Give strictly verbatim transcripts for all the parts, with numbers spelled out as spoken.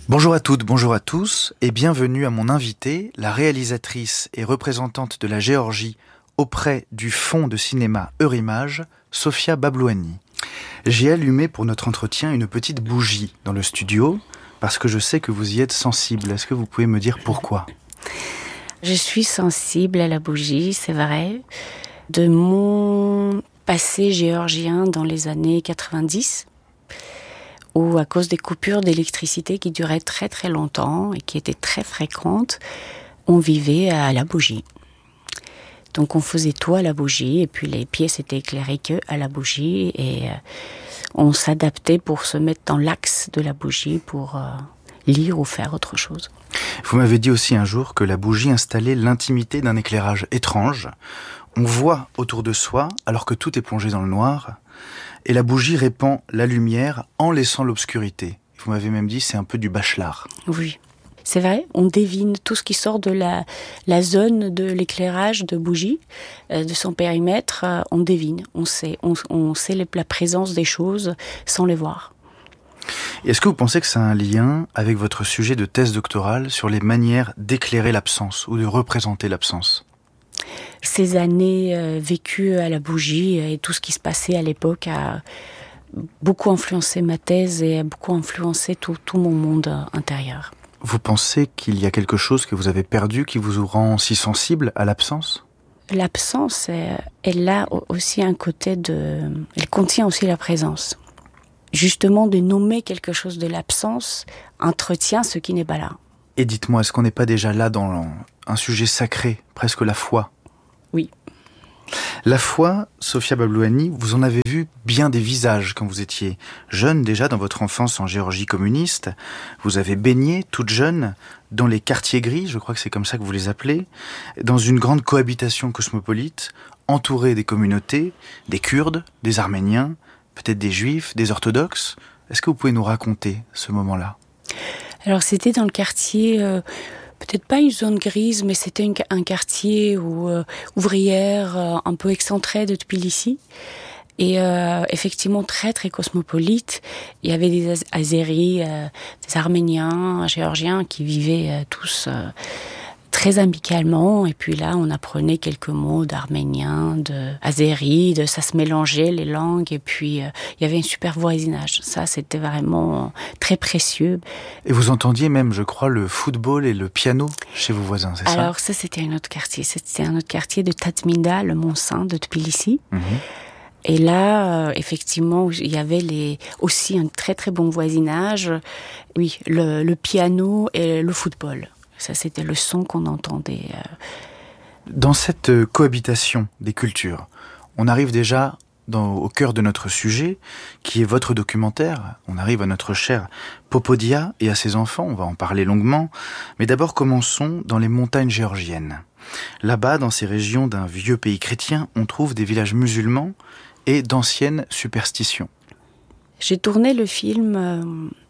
Bonjour à toutes, bonjour à tous et bienvenue à mon invitée, la réalisatrice et représentante de la Géorgie auprès du fonds de cinéma Eurimage, Sofia Bablouani. J'ai allumé pour notre entretien une petite bougie dans le studio parce que je sais que vous y êtes sensible. Est-ce que vous pouvez me dire pourquoi ? Je suis sensible à la bougie, c'est vrai. De mon passé géorgien dans les années quatre-vingt-dix, où à cause des coupures d'électricité qui duraient très très longtemps et qui étaient très fréquentes, on vivait à la bougie. Donc on faisait tout à la bougie et puis les pièces étaient éclairées que à la bougie et euh, on s'adaptait pour se mettre dans l'axe de la bougie pour euh, lire ou faire autre chose. Vous m'avez dit aussi un jour que la bougie installait l'intimité d'un éclairage étrange. On voit autour de soi alors que tout est plongé dans le noir et la bougie répand la lumière en laissant l'obscurité. Vous m'avez même dit c'est un peu du bachelard. Oui. C'est vrai, on devine tout ce qui sort de la, la zone de l'éclairage de bougie, euh, de son périmètre, euh, on devine, on sait, on, on sait les, la présence des choses sans les voir. Est-ce que vous pensez que ça a un lien avec votre sujet de thèse doctorale sur les manières d'éclairer l'absence ou de représenter l'absence ? Ces années euh, vécues à la bougie et tout ce qui se passait à l'époque a beaucoup influencé ma thèse et a beaucoup influencé tout, tout mon monde intérieur. Vous pensez qu'il y a quelque chose que vous avez perdu qui vous rend si sensible à l'absence ? L'absence, elle a aussi un côté de... Elle contient aussi la présence. Justement, de nommer quelque chose de l'absence entretient ce qui n'est pas là. Et dites-moi, est-ce qu'on n'est pas déjà là dans un sujet sacré, presque la foi ? Oui. La foi, Sofia Bablouani, vous en avez vu bien des visages quand vous étiez jeune déjà dans votre enfance en Géorgie communiste. Vous avez baigné toute jeune dans les quartiers gris, je crois que c'est comme ça que vous les appelez, dans une grande cohabitation cosmopolite, entourée des communautés, des Kurdes, des Arméniens, peut-être des Juifs, des orthodoxes. Est-ce que vous pouvez nous raconter ce moment-là ? Alors c'était dans le quartier... Euh... Peut-être pas une zone grise, mais c'était une, un quartier où, euh, ouvrière, euh, un peu excentré de Tbilissi. Et euh, effectivement très très cosmopolite. Il y avait des Az- Azéris, euh, des Arméniens, Géorgiens qui vivaient euh, tous euh, très amicalement. Et puis là, on apprenait quelques mots d'arménien, de azéri, de ça se mélangeait les langues. Et puis euh, il y avait un super voisinage. Ça, c'était vraiment très précieux. Et vous entendiez même, je crois, le football et le piano chez vos voisins, c'est ça ? Alors ça, c'était un autre quartier. C'était un autre quartier de Tatminda, le Mont-Saint de Tbilissi. Mmh. Et là, euh, effectivement, il y avait les, aussi un très très bon voisinage. Oui, le, le piano et le football. Ça, c'était le son qu'on entendait. Euh... Dans cette cohabitation des cultures, on arrive déjà dans, au cœur de notre sujet, qui est votre documentaire. On arrive à notre chère Popodia et à ses enfants, on va en parler longuement. Mais d'abord, commençons dans les montagnes géorgiennes. Là-bas, dans ces régions d'un vieux pays chrétien, on trouve des villages musulmans et d'anciennes superstitions. J'ai tourné le film euh,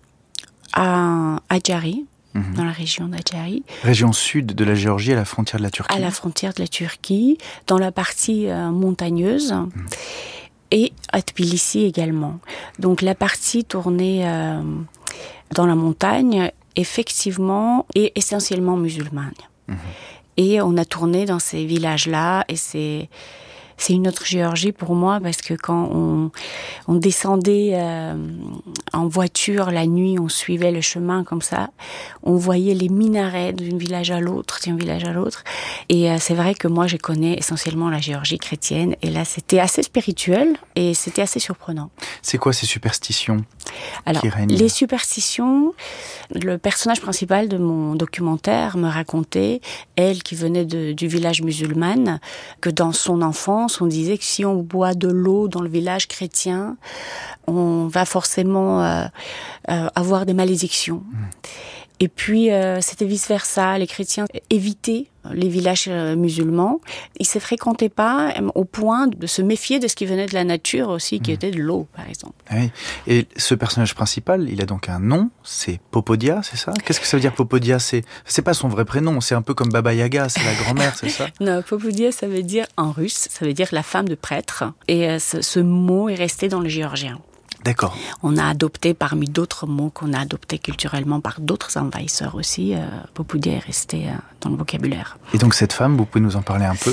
à Hadjari, mmh. dans la région d'Hadjari. Région sud de la Géorgie, à la frontière de la Turquie. À la frontière de la Turquie, dans la partie euh, montagneuse. Mmh. Et à Tbilissi également. Donc la partie tournée euh, dans la montagne, effectivement, est essentiellement musulmane. Mmh. Et on a tourné dans ces villages-là, et c'est... C'est une autre Géorgie pour moi parce que quand on, on descendait euh, en voiture la nuit, on suivait le chemin comme ça, on voyait les minarets d'un village à l'autre, d'un village à l'autre. Et euh, c'est vrai que moi, je connais essentiellement la Géorgie chrétienne. Et là, c'était assez spirituel et c'était assez surprenant. C'est quoi ces superstitions Alors, qui règnent ? Les superstitions, le personnage principal de mon documentaire me racontait, elle qui venait de, du village musulman, que dans son enfance, on disait que si on boit de l'eau dans le village chrétien, on va forcément euh, euh, avoir des malédictions. Mmh. Et puis, euh, c'était vice-versa. Les chrétiens évitaient les villages euh, musulmans. Ils ne se fréquentaient pas euh, au point de se méfier de ce qui venait de la nature aussi, qui mmh. était de l'eau, par exemple. Oui. Et ce personnage principal, il a donc un nom, c'est Popodia, c'est ça ? Qu'est-ce que ça veut dire Popodia ? C'est, c'est pas son vrai prénom, c'est un peu comme Baba Yaga, c'est la grand-mère, c'est ça ? Non, Popodia, ça veut dire, en russe, ça veut dire la femme de prêtre. Et euh, ce, ce mot est resté dans le géorgien. D'accord. On a adopté, parmi d'autres mots qu'on a adoptés culturellement par d'autres envahisseurs aussi, euh, Popodia est resté euh, dans le vocabulaire. Et donc cette femme, vous pouvez nous en parler un peu ?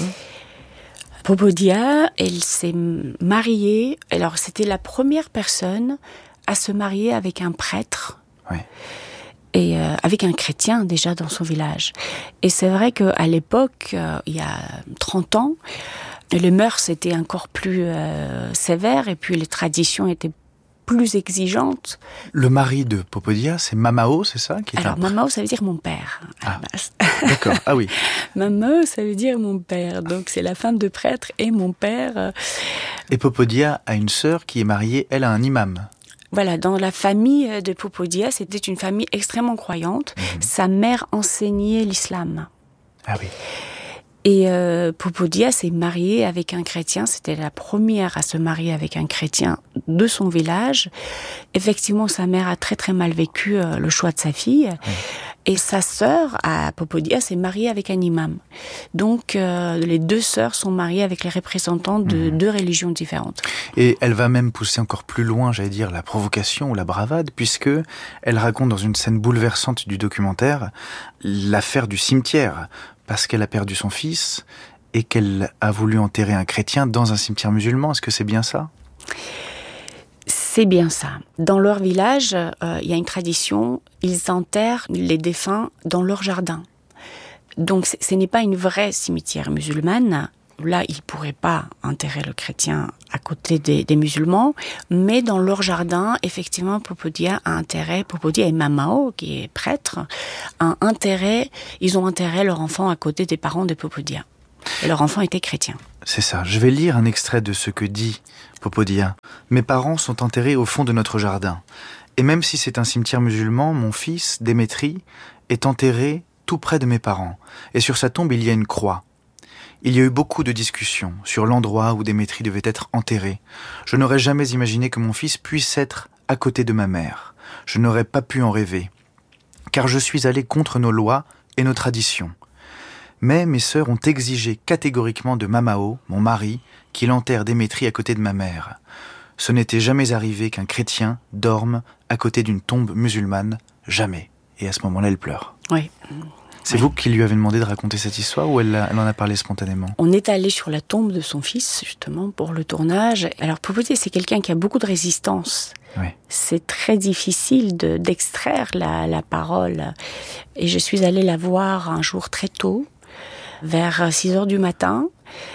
Popodia, elle s'est mariée, alors c'était la première personne à se marier avec un prêtre. Oui. Et euh, avec un chrétien déjà dans son village. Et c'est vrai qu'à l'époque, euh, il y a trente ans, les mœurs étaient encore plus euh, sévères et puis les traditions étaient plus exigeantes. Le mari de Popodia, c'est Mamao, c'est ça qui est Alors un... Mamao, ça veut dire mon père. Ah, d'accord, ah oui. Mamao, ça veut dire mon père. Donc c'est la femme de prêtre et mon père. Et Popodia a une sœur qui est mariée, elle, à un imam. Voilà, dans la famille de Popodia, c'était une famille extrêmement croyante. Mmh. Sa mère enseignait l'islam. Ah oui. Et euh, Popodia s'est mariée avec un chrétien. C'était la première à se marier avec un chrétien de son village. Effectivement, sa mère a très très mal vécu euh, le choix de sa fille. Mmh. Et sa sœur, à Popodia, s'est mariée avec un imam. Donc, euh, les deux sœurs sont mariées avec les représentants de mmh. deux religions différentes. Et elle va même pousser encore plus loin, j'allais dire, la provocation ou la bravade, puisque elle raconte dans une scène bouleversante du documentaire l'affaire du cimetière, parce qu'elle a perdu son fils et qu'elle a voulu enterrer un chrétien dans un cimetière musulman. Est-ce que c'est bien ça ? C'est bien ça. Dans leur village, euh, il y a une tradition, ils enterrent les défunts dans leur jardin. Donc ce n'est pas une vraie cimetière musulmane. Là, ils ne pourraient pas enterrer le chrétien à côté des, des musulmans, mais dans leur jardin, effectivement, Popodia a enterré, Popodia et Mamao, qui est prêtre, a enterré, ils ont enterré leur enfant à côté des parents de Popodia. Et leur enfant était chrétien. C'est ça. Je vais lire un extrait de ce que dit Popodia. « Mes parents sont enterrés au fond de notre jardin. Et même si c'est un cimetière musulman, mon fils, Démétri, est enterré tout près de mes parents. Et sur sa tombe, il y a une croix. Il y a eu beaucoup de discussions sur l'endroit où Démétri devait être enterré. Je n'aurais jamais imaginé que mon fils puisse être à côté de ma mère. Je n'aurais pas pu en rêver. Car je suis allé contre nos lois et nos traditions. Mais mes sœurs ont exigé catégoriquement de Mamao, mon mari, qu'il enterre Démétri à côté de ma mère. Ce n'était jamais arrivé qu'un chrétien dorme à côté d'une tombe musulmane. Jamais. » Et à ce moment-là, elle pleure. Oui. C'est oui. vous qui lui avez demandé de raconter cette histoire ou elle, a, elle en a parlé spontanément ? On est allé sur la tombe de son fils, justement, pour le tournage. Alors, Popodia, c'est quelqu'un qui a beaucoup de résistance. Oui. C'est très difficile de, d'extraire la, la parole. Et je suis allée la voir un jour très tôt, vers six heures du matin.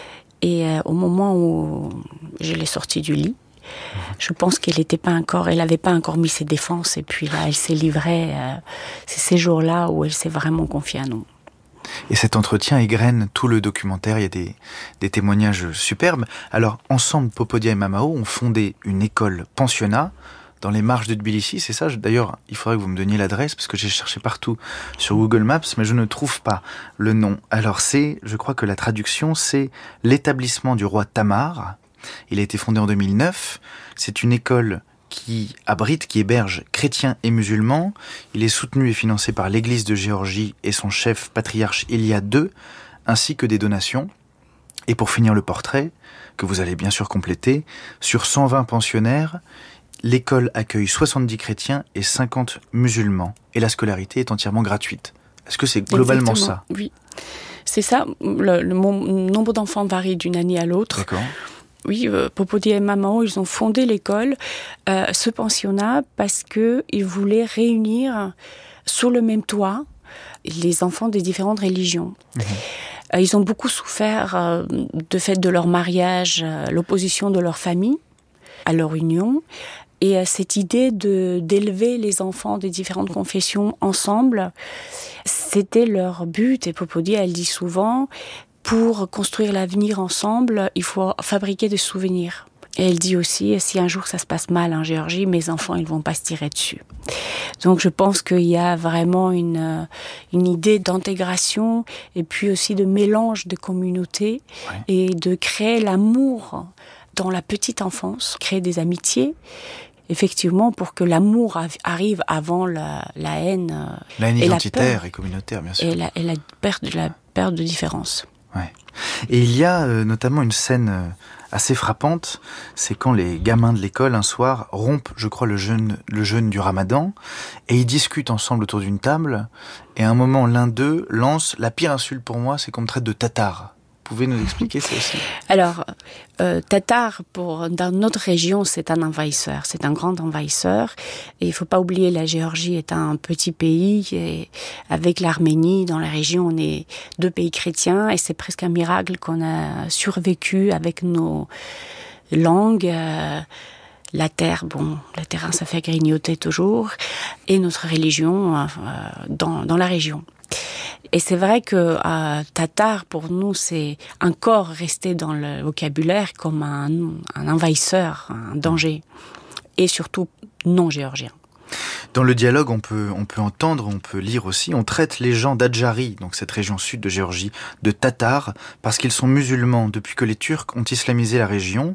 Et euh, au moment où je l'ai sortie du lit, je pense qu'elle n'était pas encore, elle n'avait pas encore mis ses défenses. Et puis là, elle s'est livrée. Euh, c'est ces jours-là où elle s'est vraiment confiée à nous. Et cet entretien égrène tout le documentaire. Il y a des, des témoignages superbes. Alors, ensemble, Popodia et Mamao ont fondé une école pensionnat dans les marges de Tbilissi, c'est ça ? D'ailleurs, il faudrait que vous me donniez l'adresse, parce que j'ai cherché partout sur Google Maps, mais je ne trouve pas le nom. Alors c'est, je crois que la traduction, c'est l'établissement du roi Tamar. Il a été fondé en deux mille neuf. C'est une école qui abrite, qui héberge chrétiens et musulmans. Il est soutenu et financé par l'Église de Géorgie et son chef patriarche Ilia deux, ainsi que des donations. Et pour finir le portrait, que vous allez bien sûr compléter, sur cent vingt pensionnaires, l'école accueille soixante-dix chrétiens et cinquante musulmans. Et la scolarité est entièrement gratuite. Est-ce que c'est globalement Exactement, ça ? Oui, c'est ça. Le, le nombre d'enfants varie d'une année à l'autre. D'accord. Oui, euh, Popodia et Mamao, ils ont fondé l'école, euh, ce pensionnat, parce qu'ils voulaient réunir sous le même toit les enfants des différentes religions. Mmh. Euh, ils ont beaucoup souffert euh, de fait de leur mariage, euh, l'opposition de leur famille à leur union. Et euh, cette idée de, d'élever les enfants des différentes confessions ensemble, c'était leur but. Et Popodia, elle dit souvent, pour construire l'avenir ensemble, il faut fabriquer des souvenirs. Et elle dit aussi, si un jour ça se passe mal en Géorgie, mes enfants, ils vont pas se tirer dessus. Donc je pense qu'il y a vraiment une, une idée d'intégration et puis aussi de mélange de communautés, ouais, et de créer l'amour dans la petite enfance, créer des amitiés, effectivement, pour que l'amour arrive avant la, la haine. La haine et identitaire la peur, et communautaire, bien sûr. Et la, et la, peur, de, la peur de différence. Ouais. Et il y a euh, notamment une scène euh, assez frappante, c'est quand les gamins de l'école, un soir, rompent, je crois, le jeûne, le jeûne du Ramadan, et ils discutent ensemble autour d'une table, et à un moment, l'un d'eux lance « La pire insulte pour moi, c'est qu'on me traite de tatar ». Vous pouvez nous expliquer ça aussi? Alors, euh, tatar, pour, dans notre région, c'est un envahisseur, c'est un grand envahisseur. Et il ne faut pas oublier, la Géorgie est un petit pays, et avec l'Arménie, dans la région, on est deux pays chrétiens, et c'est presque un miracle qu'on a survécu avec nos langues. Euh, la terre, bon, le terrain, ça fait grignoter toujours, et notre religion euh, dans, dans la région. Et c'est vrai que euh, tatar, pour nous, c'est encore resté dans le vocabulaire comme un, un envahisseur, un danger, et surtout non géorgien. Dans le dialogue, on peut, on peut entendre, on peut lire aussi, on traite les gens d'Adjari, donc cette région sud de Géorgie, de tatars, parce qu'ils sont musulmans depuis que les Turcs ont islamisé la région.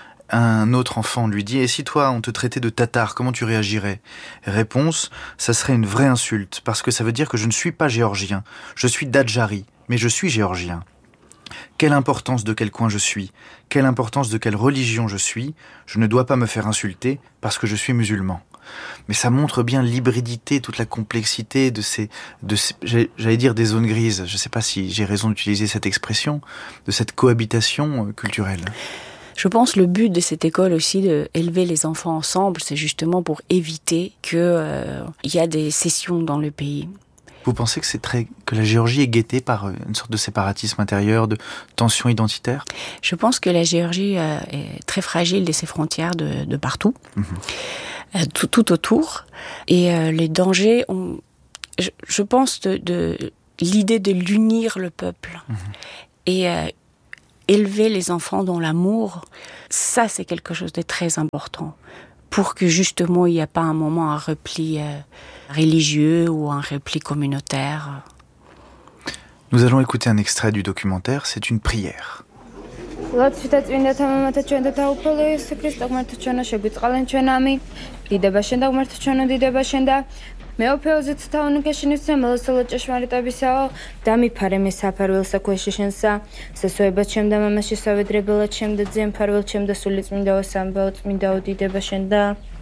Un autre enfant lui dit « Et si toi, on te traitait de tatar, comment tu réagirais ?» Réponse « Ça serait une vraie insulte, parce que ça veut dire que je ne suis pas géorgien. Je suis d'Adjari, mais je suis géorgien. Quelle importance de quel coin je suis, quelle importance de quelle religion je suis, je ne dois pas me faire insulter parce que je suis musulman. » Mais ça montre bien l'hybridité, toute la complexité de ces, de ces, j'allais dire des zones grises, je ne sais pas si j'ai raison d'utiliser cette expression, de cette cohabitation culturelle. Je pense que le but de cette école aussi, d'élever les enfants ensemble, c'est justement pour éviter qu'il euh, y a des scissions dans le pays. Vous pensez que c'est très que la Géorgie est guettée par une sorte de séparatisme intérieur, de tension identitaire? Je pense que la Géorgie euh, est très fragile de ses frontières de, de partout, mmh. euh, tout, tout autour. Et euh, les dangers, ont, je, je pense de, de l'idée de l'unir le peuple. Mmh. Et euh, élever les enfants dans l'amour, ça c'est quelque chose de très important pour que justement il n'y ait pas un moment un repli euh, religieux ou un repli communautaire. Nous allons écouter un extrait du documentaire, c'est une prière. მეოფეოზეც თავუნგეშინისა მელოსოლო ჭეშმარიტებისაო დამიფარე მე საფარველსა ქვეშიშენსა სასოებად შემდა მამაში სავედრებელად შემდა ძემ ფარվել შემდა სული წმინდაო სამბაო წმინდაო დიდება შენდა